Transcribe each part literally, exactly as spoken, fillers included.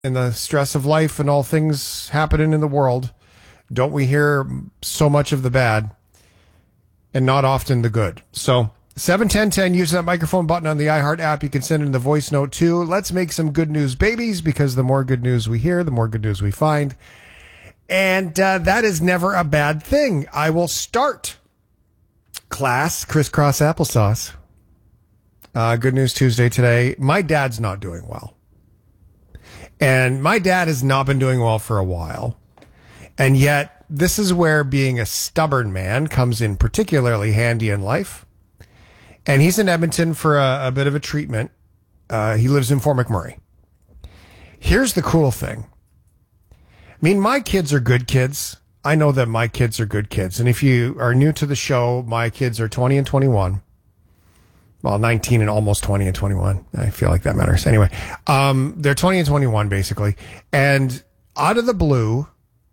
in the stress of life and all things happening in the world, don't we hear so much of the bad and not often the good? So seven ten ten, use that microphone button on the iHeart app. You can send in the voice note too. Let's make some good news babies, because the more good news we hear, the more good news we find. And uh, that is never a bad thing. I will start class crisscross applesauce. Uh, good news Tuesday today. My dad's not doing well. And my dad has not been doing well for a while. And yet, this is where being a stubborn man comes in particularly handy in life. And he's in Edmonton for a, a bit of a treatment. Uh, he lives in Fort McMurray. Here's the cool thing. I mean, my kids are good kids. I know that my kids are good kids. And if you are new to the show, my kids are twenty and twenty-one. Well, nineteen and almost twenty and twenty-one. I feel like that matters. Anyway, um, they're twenty and twenty-one, basically. And out of the blue,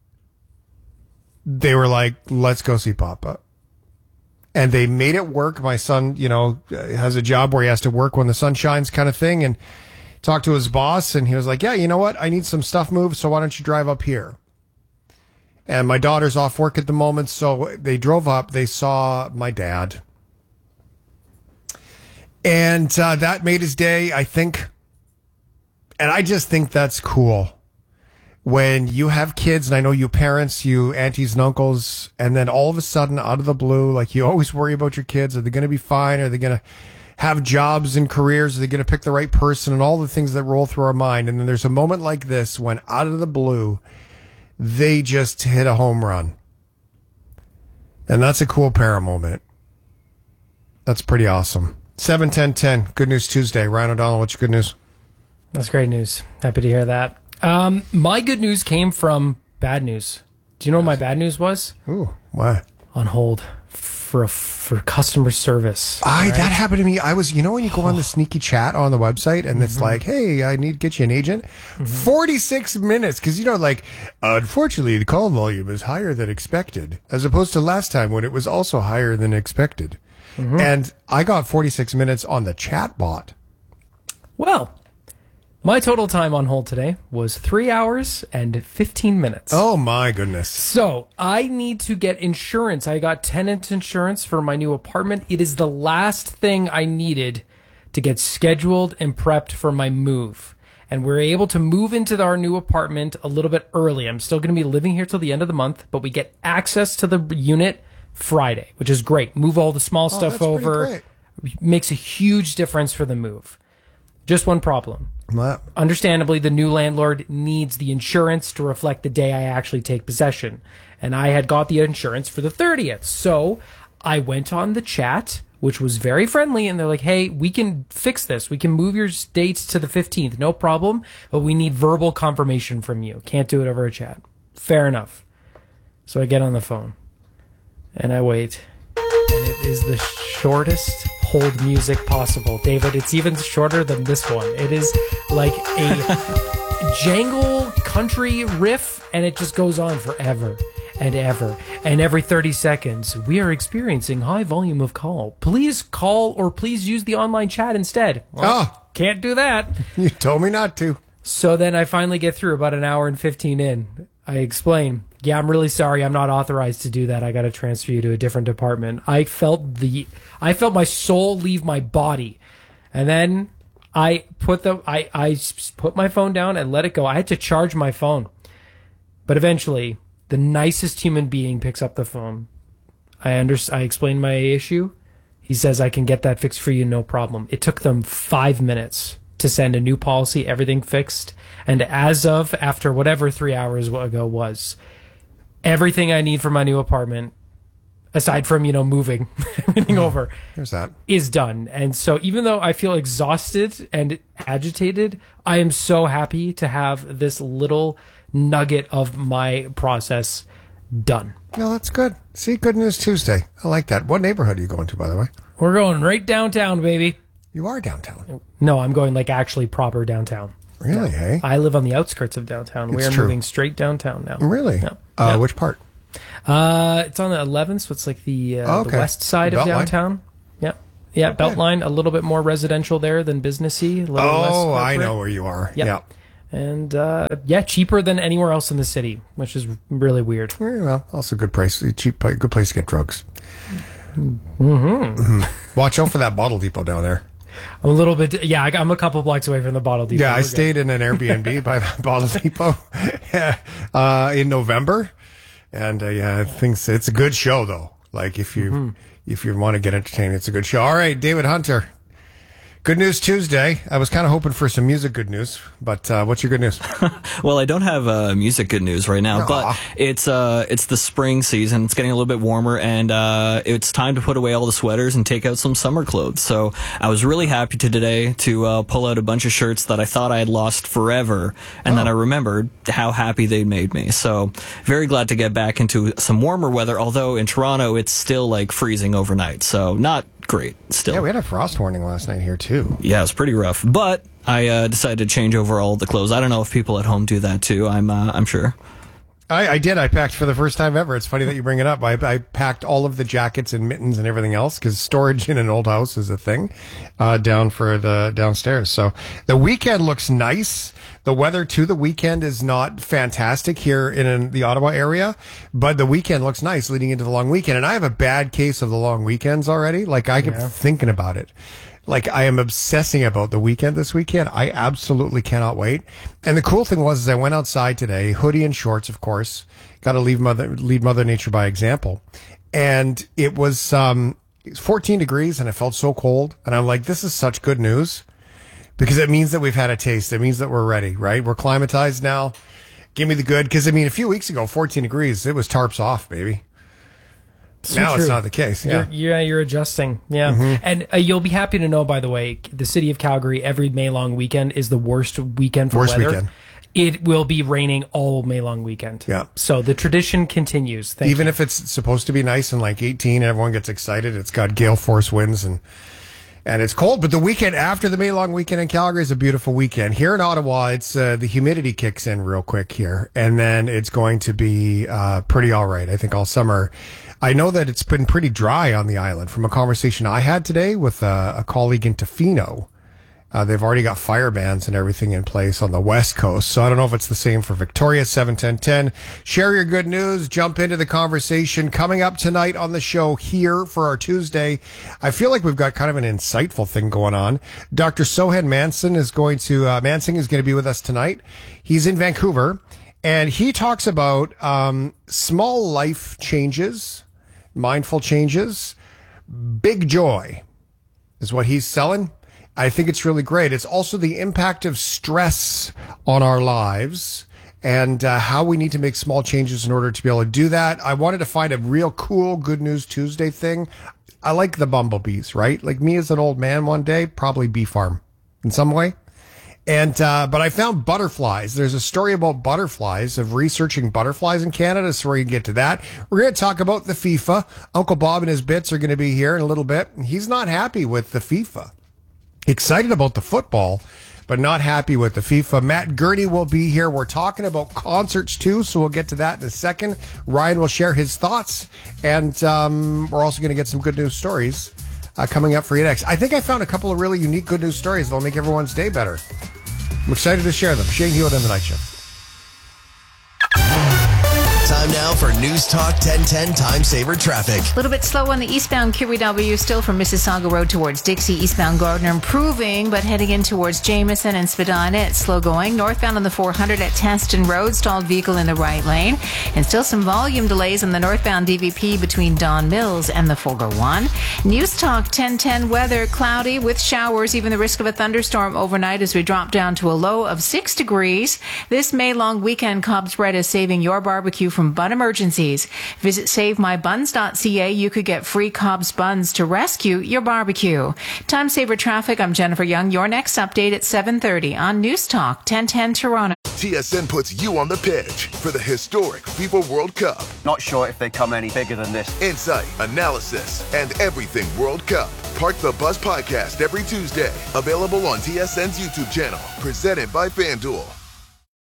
they were like, let's go see Papa. And they made it work. My son, you know, has a job where he has to work when the sun shines kind of thing. And talked to his boss, and he was like, yeah, you know what? I need some stuff moved, so why don't you drive up here? And my daughter's off work at the moment, so they drove up. They saw my dad. And uh, that made his day, I think. And I just think that's cool. When you have kids, and I know you parents, you aunties and uncles, and then all of a sudden, out of the blue, like you always worry about your kids. Are they going to be fine? Are they going to have jobs and careers? Are they going to pick the right person? And all the things that roll through our mind. And then there's a moment like this when out of the blue, they just hit a home run. And that's a cool para moment. That's pretty awesome. seven ten ten, Good News Tuesday. Ryan O'Donnell, what's your good news? That's great news. Happy to hear that. Um, my good news came from bad news. Do you know what my bad news was? Ooh, what? On hold for for customer service. I right? That happened to me. I was, you know, when you go on the sneaky chat on the website and mm-hmm. it's like, hey, I need to get you an agent. Mm-hmm. forty-six minutes. Because, you know, like, unfortunately, the call volume is higher than expected, as opposed to last time when it was also higher than expected. Mm-hmm. And I got forty-six minutes on the chat bot. Well, my total time on hold today was three hours and fifteen minutes. Oh, my goodness. So I need to get insurance. I got tenant insurance for my new apartment. It is the last thing I needed to get scheduled and prepped for my move. And we're able to move into our new apartment a little bit early. I'm still going to be living here till the end of the month, but we get access to the unit Friday, which is great. Move all the small oh, stuff over. Makes a huge difference for the move. Just one problem. What? Understandably, the new landlord needs the insurance to reflect the day I actually take possession. And I had got the insurance for the thirtieth. So I went on the chat, which was very friendly, and they're like, hey, we can fix this. We can move your dates to the fifteenth. No problem. But we need verbal confirmation from you. Can't do it over a chat. Fair enough. So I get on the phone and I wait. And it is the shortest hold music possible. David, it's even shorter than this one. It is like a jangle country riff, and it just goes on forever and ever. And every thirty seconds, we are experiencing high volume of call. Please call or please use the online chat instead. Well, oh, can't do that. You told me not to. So then I finally get through about an hour and fifteen in. I explain, yeah, I'm really sorry. I'm not authorized to do that. I got to transfer you to a different department. I felt the, I felt my soul leave my body. And then I put the, I, I put my phone down and let it go. I had to charge my phone. But eventually, the nicest human being picks up the phone. I under, I explained my issue. He says, I can get that fixed for you, no problem. It took them five minutes to send a new policy, everything fixed. And as of after whatever three hours ago was, everything I need for my new apartment, aside from, you know, moving everything over, There's that. is done. And so even though I feel exhausted and agitated, I am so happy to have this little nugget of my process done. No, that's good. See, Good News Tuesday. I like that. What neighborhood are you going to, by the way? We're going right downtown, baby. You are downtown. No, I'm going like actually proper downtown. Really, yeah. hey? I live on the outskirts of downtown. It's we are true. moving straight downtown now. Really? Yeah. Uh, yeah. Which part? Uh, it's on the eleventh, so it's like the, uh, oh, okay. the west side Beltline? of downtown. Yeah. Yeah, okay. Beltline, a little bit more residential there than businessy. A little oh, less I know where you are. Yep. Yeah. And uh, yeah, cheaper than anywhere else in the city, which is really weird. Yeah, well, also good price, cheap, good place to get drugs. Mm-hmm. Mm-hmm. Watch out for that Bottle Depot down there. I'm a little bit, yeah, I'm a couple blocks away from the Bottle Depot. Yeah, We're I good. stayed in an Airbnb by the Bottle Depot uh, in November, and uh, yeah, I think it's a good show though. Like if you mm-hmm. if you want to get entertained, it's a good show. All right, David Hunter. Good News Tuesday. I was kind of hoping for some music good news, but uh, what's your good news? Well, I don't have uh, music good news right now, Aww. but it's uh, it's the spring season. It's getting a little bit warmer, and uh, it's time to put away all the sweaters and take out some summer clothes. So I was really happy to today to uh, pull out a bunch of shirts that I thought I had lost forever, and oh. then I remembered how happy they made me. So very glad to get back into some warmer weather, although in Toronto it's still like freezing overnight, so not great still. Yeah, we had a frost warning last night here too. Yeah, it was pretty rough. But I uh, decided to change over all the clothes. I don't know if people at home do that too. I'm uh, I'm sure. I, I did. I packed for the first time ever. It's funny that you bring it up. I, I packed all of the jackets and mittens and everything else because storage in an old house is a thing uh, down for the downstairs. So the weekend looks nice. The weather to the weekend is not fantastic here in, in the Ottawa area, but the weekend looks nice leading into the long weekend. And I have a bad case of the long weekends already. Like I keep yeah. thinking about it. Like I am obsessing about the weekend this weekend. I absolutely cannot wait. And the cool thing was, is I went outside today, hoodie and shorts, of course. Got to leave mother lead Mother Nature by example. And it was um, fourteen degrees, and it felt so cold. And I'm like, this is such good news because it means that we've had a taste. It means that we're ready, right? We're climatized now. Give me the good. Because I mean, a few weeks ago, fourteen degrees, it was tarps off, baby. So now true. It's not the case. Yeah, you're, yeah, you're adjusting. Yeah, mm-hmm. and uh, you'll be happy to know, by the way, the city of Calgary every May long weekend is the worst weekend for worst weather. Weekend. It will be raining all May long weekend. Yeah. So the tradition continues. Thank Even you. if it's supposed to be nice and like eighteen, everyone gets excited. It's got gale force winds and and it's cold. But the weekend after the May long weekend in Calgary is a beautiful weekend. Here in Ottawa, it's uh, the humidity kicks in real quick here, and then it's going to be uh, pretty all right. I think all summer. I know that it's been pretty dry on the island from a conversation I had today with uh, a colleague in Tofino. Uh, they've already got fire bans and everything in place on the West Coast. So I don't know if it's the same for Victoria. seven ten ten. Share your good news. Jump into the conversation. Coming up tonight on the show here for our Tuesday, I feel like we've got kind of an insightful thing going on. Doctor Sohan Manson is going to, uh, Mansing is going to be with us tonight. He's in Vancouver, and he talks about um, small life changes, mindful changes. Big joy is what he's selling. I think it's really great. It's also the impact of stress on our lives and uh, how we need to make small changes in order to be able to do that. I wanted to find a real cool Good News Tuesday thing. I like the bumblebees, right? Like me as an old man one day, probably bee farm in some way. And, uh, but I found butterflies. There's a story about butterflies, of researching butterflies in Canada, so we're going to get to that. We're going to talk about the FIFA. Uncle Bob and his bits are going to be here in a little bit. He's not happy with the FIFA. Excited about the football, but not happy with the FIFA. Matt Gurney will be here. We're talking about concerts too, so we'll get to that in a second. Ryan will share his thoughts, and um, we're also going to get some good news stories uh, coming up for you next. I think I found a couple of really unique good news stories that'll make everyone's day better. I'm excited to share them. Shane Hewitt on the Night Shift. Time now for News Talk ten ten Time Saver Traffic. A little bit slow on the eastbound Q E W still from Mississauga Road towards Dixie. Eastbound Gardner improving, but heading in towards Jameson and Spadina, it's slow going. Northbound on the four hundred at Teston Road, stalled vehicle in the right lane. And still some volume delays on the northbound D V P between Don Mills and the four oh one. News Talk ten ten weather, cloudy with showers, even the risk of a thunderstorm overnight as we drop down to a low of six degrees. This May long weekend, Cobb's Bread is saving your barbecue from bun emergencies. Visit save my buns dot c a. You could get free Cobb's buns to rescue your barbecue. Time saver traffic. I'm Jennifer Young. Your next update at seven thirty on News Talk ten ten Toronto. T S N puts you on the pitch for the historic FIFA World Cup. Not sure if they come any bigger than this. Insight, analysis, and everything World Cup. Park the Bus podcast every Tuesday. Available on T S N's YouTube channel. Presented by FanDuel.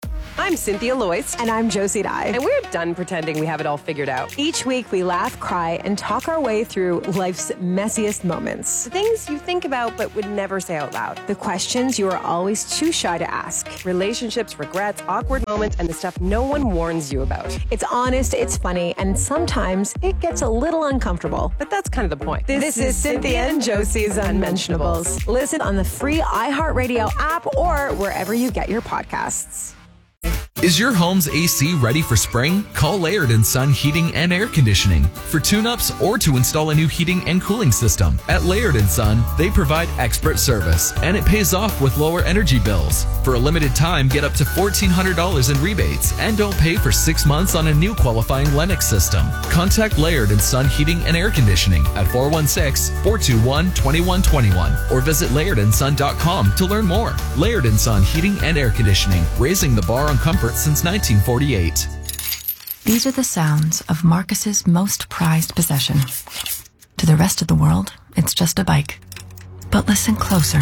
I'm Cynthia Loyce. And I'm Josie Dye. And we're done pretending we have it all figured out. Each week we laugh, cry, and talk our way through life's messiest moments. The things you think about but would never say out loud. The questions you are always too shy to ask. Relationships, regrets, awkward moments, and the stuff no one warns you about. It's honest, it's funny, and sometimes it gets a little uncomfortable. But that's kind of the point. This, this is Cynthia and Josie's Unmentionables. Listen on the free iHeartRadio app or wherever you get your podcasts. Is your home's A C ready for spring? Call Laird and Son Heating and Air Conditioning for tune-ups or to install a new heating and cooling system. At Laird and Son, they provide expert service, and it pays off with lower energy bills. For a limited time, get up to fourteen hundred dollars in rebates and don't pay for six months on a new qualifying Lennox system. Contact Laird and Son Heating and Air Conditioning at four one six, four two one, two one two one or visit laird and son dot com to learn more. Laird and Son Heating and Air Conditioning, raising the bar on comfort since nineteen forty-eight. These are the sounds of Marcus's most prized possession. To the rest of the world, it's just a bike. But listen closer.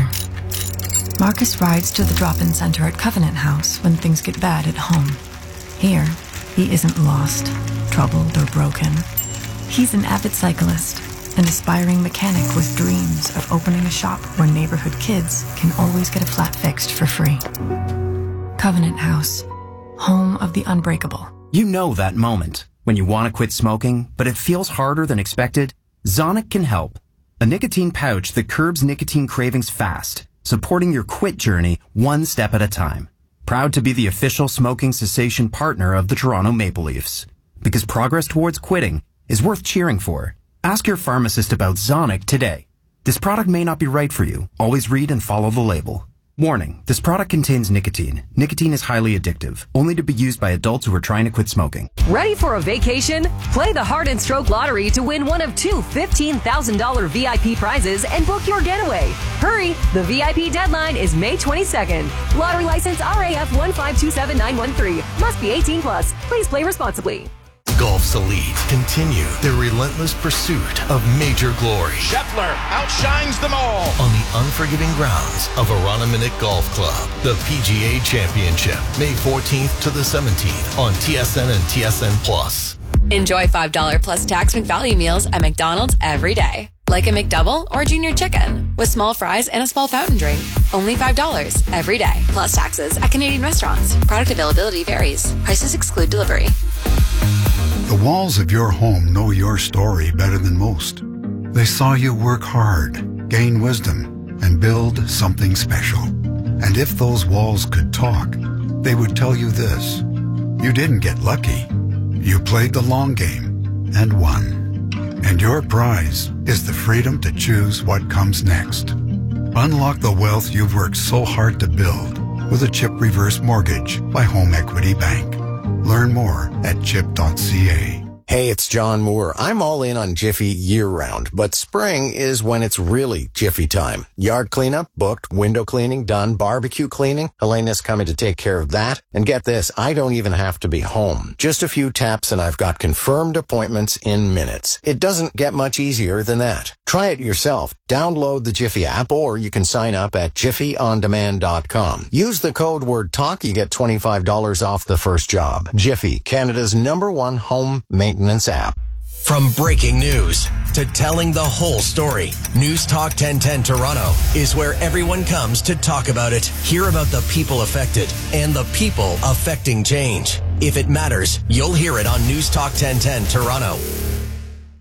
Marcus rides to the drop-in center at Covenant House when things get bad at home. Here, he isn't lost, troubled, or broken. He's an avid cyclist, an aspiring mechanic with dreams of opening a shop where neighborhood kids can always get a flat fixed for free. Covenant House, home of the unbreakable. You know that moment when you want to quit smoking, but it feels harder than expected? Zonic can help. A nicotine pouch that curbs nicotine cravings fast, supporting your quit journey one step at a time. Proud to be the official smoking cessation partner of the Toronto Maple Leafs. Because progress towards quitting is worth cheering for. Ask your pharmacist about Zonic today. This product may not be right for you. Always read and follow the label. Warning, this product contains nicotine. Nicotine is highly addictive, only to be used by adults who are trying to quit smoking. Ready for a vacation? Play the Heart and Stroke Lottery to win one of two fifteen thousand dollars V I P prizes and book your getaway. Hurry, the V I P deadline is May twenty-second. Lottery license R A F one five two seven nine one three. Must be eighteen plus. Please play responsibly. Golf's elite continue their relentless pursuit of major glory. Scheffler outshines them all on the unforgiving grounds of Aranaminuk Golf Club. The P G A Championship, May fourteenth to the seventeenth on T S N and T S N Plus. Enjoy five dollars plus tax McValue meals at McDonald's every day. Like a McDouble or Junior Chicken with small fries and a small fountain drink. Only five dollars every day. Plus taxes at Canadian restaurants. Product availability varies. Prices exclude delivery. The walls of your home know your story better than most. They saw you work hard, gain wisdom, and build something special. And if those walls could talk, they would tell you this. You didn't get lucky. You played the long game and won. And your prize is the freedom to choose what comes next. Unlock the wealth you've worked so hard to build with a CHIP Reverse Mortgage by Home Equity Bank. Learn more at chip dot c a. Hey, it's John Moore. I'm all in on Jiffy year-round, but spring is when it's really Jiffy time. Yard cleanup, booked. Window cleaning, done. Barbecue cleaning. Helena's coming to take care of that. And get this, I don't even have to be home. Just a few taps and I've got confirmed appointments in minutes. It doesn't get much easier than that. Try it yourself. Download the Jiffy app or you can sign up at jiffy on demand dot com. Use the code word TALK. You get twenty-five dollars off the first job. Jiffy, Canada's number one home maintenance app. From breaking news to telling the whole story, News Talk ten ten Toronto is where everyone comes to talk about it, hear about the people affected, and the people affecting change. If it matters, you'll hear it on News Talk ten ten Toronto.